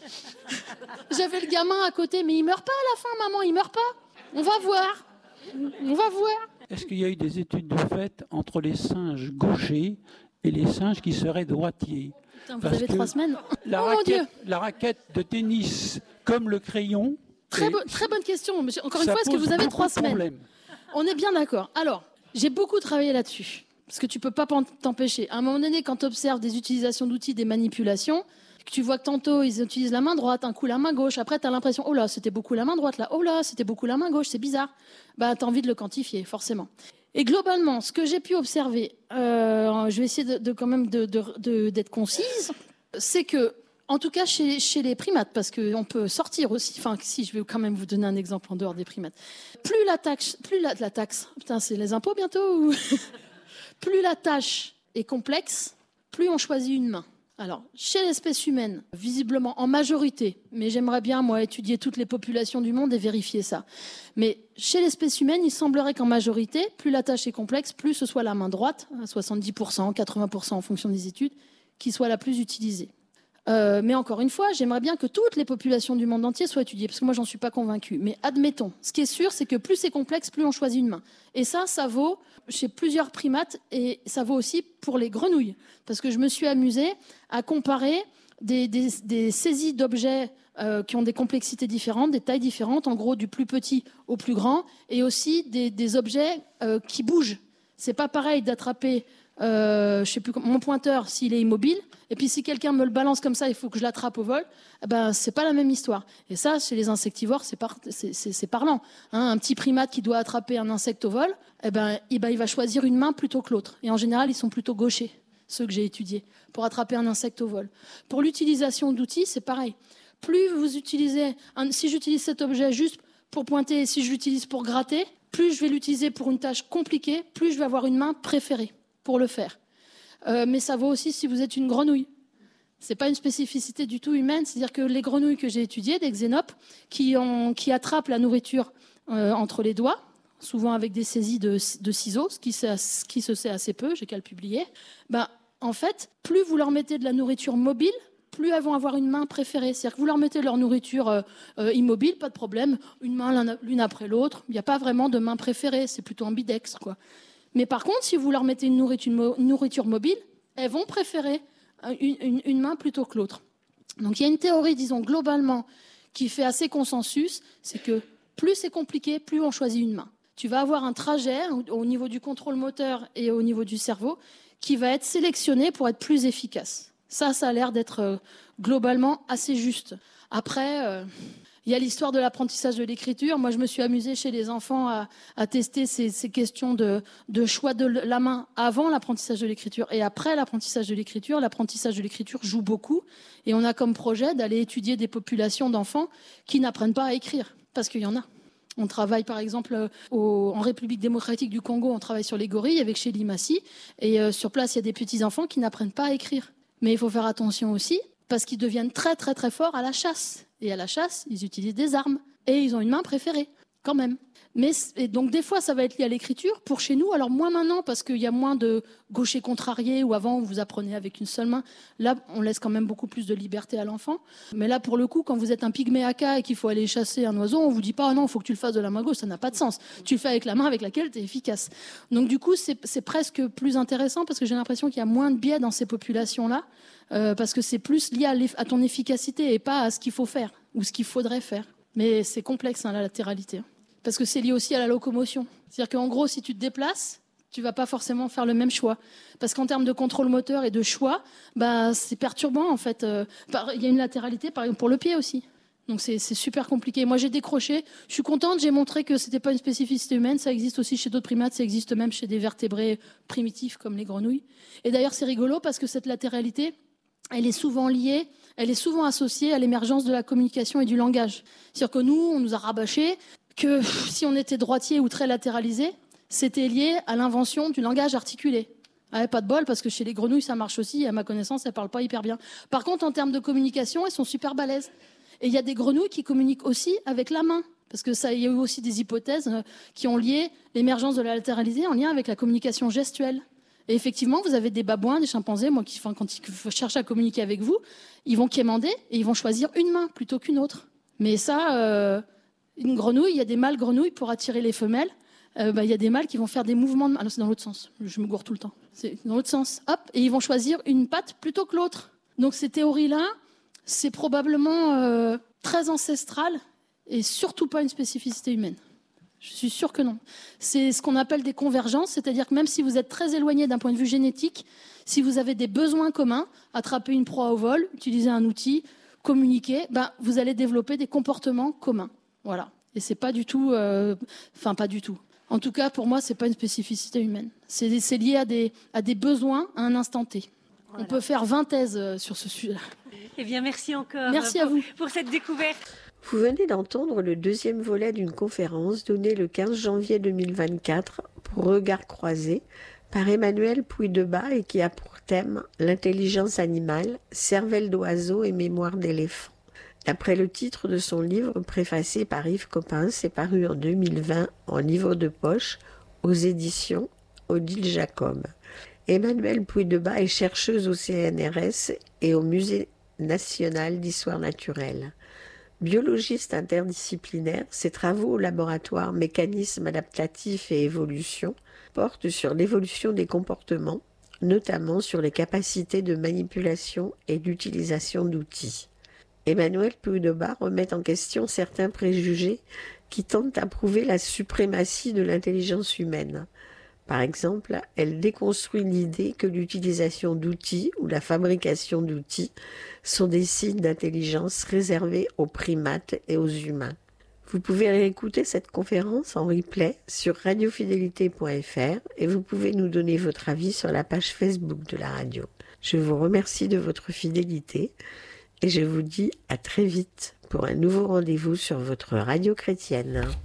j'avais le gamin à côté, mais il meurt pas à la fin, maman, il meurt pas. On va voir. On va voir. Est-ce qu'il y a eu des études de fait entre les singes gauchers et les singes qui seraient droitiers? Putain, vous Parce avez trois semaines. La, oh, raquette, mon Dieu. la raquette de tennis comme le crayon. Très, bo- très bonne question. Monsieur. Encore une fois, est-ce que vous avez trois semaines? On est bien d'accord. Alors, j'ai beaucoup travaillé là-dessus. Parce que tu ne peux pas t'empêcher. À un moment donné, quand tu observes des utilisations d'outils, des manipulations, que tu vois que tantôt, ils utilisent la main droite, un coup la main gauche. Après, tu as l'impression, oh là, c'était beaucoup la main droite, là. Oh là, c'était beaucoup la main gauche, c'est bizarre. Bah, tu as envie de le quantifier, forcément. Et globalement, ce que j'ai pu observer, euh, je vais essayer de, de quand même de, de, de, d'être concise, c'est que, en tout cas chez, chez les primates, parce qu'on peut sortir aussi, enfin si je vais quand même vous donner un exemple en dehors des primates, plus la taxe, plus la, la taxe, putain c'est les impôts bientôt, ou plus la tâche est complexe, plus on choisit une main. Alors, chez l'espèce humaine, visiblement en majorité, mais j'aimerais bien, moi, étudier toutes les populations du monde et vérifier ça. Mais chez l'espèce humaine, il semblerait qu'en majorité, plus la tâche est complexe, plus ce soit la main droite, à soixante-dix pour cent, quatre-vingts pour cent en fonction des études, qui soit la plus utilisée. Euh, mais encore une fois, j'aimerais bien que toutes les populations du monde entier soient étudiées, parce que moi, j'en suis pas convaincue. Mais admettons, ce qui est sûr, c'est que plus c'est complexe, plus on choisit une main. Et ça, ça vaut chez plusieurs primates, et ça vaut aussi pour les grenouilles. Parce que je me suis amusée à comparer des, des, des saisies d'objets euh, qui ont des complexités différentes, des tailles différentes, en gros du plus petit au plus grand, et aussi des, des objets euh, qui bougent. C'est pas pareil d'attraper Euh, je sais plus comment, mon pointeur s'il est immobile, et puis si quelqu'un me le balance comme ça, il faut que je l'attrape au vol, eh ben c'est pas la même histoire. Et ça, chez les insectivores, c'est, par, c'est, c'est, c'est parlant. Hein, un petit primate qui doit attraper un insecte au vol, eh ben, il, ben, il va choisir une main plutôt que l'autre. Et en général, ils sont plutôt gauchers, ceux que j'ai étudiés, pour attraper un insecte au vol. Pour l'utilisation d'outils, c'est pareil. Plus vous utilisez, un, si j'utilise cet objet juste pour pointer, et si je l'utilise pour gratter, plus je vais l'utiliser pour une tâche compliquée, plus je vais avoir une main préférée pour le faire. Euh, mais ça vaut aussi si vous êtes une grenouille. C'est pas une spécificité du tout humaine, c'est-à-dire que les grenouilles que j'ai étudiées, des xénopes, qui, ont, qui attrapent la nourriture euh, entre les doigts, souvent avec des saisies de, de ciseaux, ce qui, ce qui se sait assez peu, j'ai qu'à le publier, ben, en fait, plus vous leur mettez de la nourriture mobile, plus elles vont avoir une main préférée. C'est-à-dire que vous leur mettez leur nourriture euh, euh, immobile, pas de problème, une main l'une après l'autre, il n'y a pas vraiment de main préférée, c'est plutôt ambidextre, quoi. Mais par contre, si vous leur mettez une nourriture, une nourriture mobile, elles vont préférer une, une, une main plutôt que l'autre. Donc il y a une théorie, disons, globalement, qui fait assez consensus, c'est que plus c'est compliqué, plus on choisit une main. Tu vas avoir un trajet au niveau du contrôle moteur et au niveau du cerveau qui va être sélectionné pour être plus efficace. Ça, ça a l'air d'être globalement assez juste. Après... Euh, Il y a l'histoire de l'apprentissage de l'écriture. Moi, je me suis amusée chez les enfants à, à tester ces, ces questions de, de choix de la main avant l'apprentissage de l'écriture et après l'apprentissage de l'écriture. L'apprentissage de l'écriture joue beaucoup. Et on a comme projet d'aller étudier des populations d'enfants qui n'apprennent pas à écrire, parce qu'il y en a. On travaille par exemple au, en République démocratique du Congo, on travaille sur les gorilles avec Chélie Massy. Et euh, sur place, il y a des petits-enfants qui n'apprennent pas à écrire. Mais il faut faire attention aussi, parce qu'ils deviennent très très très forts à la chasse. Et à la chasse, ils utilisent des armes. Et ils ont une main préférée. quand même. Mais et donc des fois, ça va être lié à l'écriture. Pour chez nous, alors moins maintenant parce qu'il y a moins de gauchers contrariés ou avant vous apprenez avec une seule main. Là, on laisse quand même beaucoup plus de liberté à l'enfant. Mais là, pour le coup, quand vous êtes un pygmée haka et qu'il faut aller chasser un oiseau, on vous dit pas ah non, il faut que tu le fasses de la main gauche, ça n'a pas de sens. Tu le fais avec la main avec laquelle tu es efficace. Donc du coup, c'est, c'est presque plus intéressant parce que j'ai l'impression qu'il y a moins de biais dans ces populations-là euh, parce que c'est plus lié à, à ton efficacité et pas à ce qu'il faut faire ou ce qu'il faudrait faire. Mais c'est complexe hein, la latéralité. Parce que c'est lié aussi à la locomotion. C'est-à-dire qu'en gros, si tu te déplaces, tu vas pas forcément faire le même choix. Parce qu'en termes de contrôle moteur et de choix, bah, c'est perturbant en fait. Il y a une latéralité, par exemple, pour le pied aussi. Donc c'est, c'est super compliqué. Moi, j'ai décroché. Je suis contente, j'ai montré que c'était pas une spécificité humaine. Ça existe aussi chez d'autres primates, ça existe même chez des vertébrés primitifs comme les grenouilles. Et d'ailleurs, c'est rigolo parce que cette latéralité, elle est souvent liée, elle est souvent associée à l'émergence de la communication et du langage. C'est-à-dire que nous, on nous a rabâché que si on était droitier ou très latéralisé, c'était lié à l'invention du langage articulé. Ah, pas de bol, parce que chez les grenouilles, ça marche aussi. Et à ma connaissance, elles ne parlent pas hyper bien. Par contre, en termes de communication, elles sont super balèzes. Et il y a des grenouilles qui communiquent aussi avec la main. Parce que ça, il y a eu aussi des hypothèses qui ont lié l'émergence de la latéralité en lien avec la communication gestuelle. Et effectivement, vous avez des babouins, des chimpanzés, moi, qui, enfin, quand ils cherchent à communiquer avec vous, ils vont quémander et ils vont choisir une main plutôt qu'une autre. Mais ça... Euh, Une grenouille, il y a des mâles grenouilles pour attirer les femelles. Euh, bah, il y a des mâles qui vont faire des mouvements de main. Alors c'est dans l'autre sens. Je me gourre tout le temps. C'est dans l'autre sens. Hop, et ils vont choisir une patte plutôt que l'autre. Donc ces théories-là, c'est probablement euh, très ancestral et surtout pas une spécificité humaine. Je suis sûre que non. C'est ce qu'on appelle des convergences, c'est-à-dire que même si vous êtes très éloigné d'un point de vue génétique, si vous avez des besoins communs, attraper une proie au vol, utiliser un outil, communiquer, ben, vous allez développer des comportements communs. Voilà. Et c'est pas du tout, euh, enfin pas du tout. En tout cas, pour moi, c'est pas une spécificité humaine. C'est, c'est lié à des, à des besoins à un instant T. Voilà. On peut faire vingt thèses sur ce sujet-là. Eh bien, merci encore. Merci pour, à vous pour cette découverte. Vous venez d'entendre le deuxième volet d'une conférence donnée le quinze janvier deux mille vingt-quatre pour Regards croisés par Emmanuel Puydeba et qui a pour thème l'intelligence animale, cervelle d'oiseau et mémoire d'éléphant. D'après le titre de son livre préfacé par Yves Coppens, c'est paru en deux mille vingt en livre de poche aux éditions Odile Jacob. Emmanuelle Puydeba est chercheuse au C N R S et au Musée national d'histoire naturelle. Biologiste interdisciplinaire, ses travaux au laboratoire Mécanismes adaptatifs et évolution portent sur l'évolution des comportements, notamment sur les capacités de manipulation et d'utilisation d'outils. Emmanuel Puydeba remet en question certains préjugés qui tentent à prouver la suprématie de l'intelligence humaine. Par exemple, elle déconstruit l'idée que l'utilisation d'outils ou la fabrication d'outils sont des signes d'intelligence réservés aux primates et aux humains. Vous pouvez réécouter cette conférence en replay sur radiofidélité point f r et vous pouvez nous donner votre avis sur la page Facebook de la radio. Je vous remercie de votre fidélité. Et je vous dis à très vite pour un nouveau rendez-vous sur votre radio chrétienne.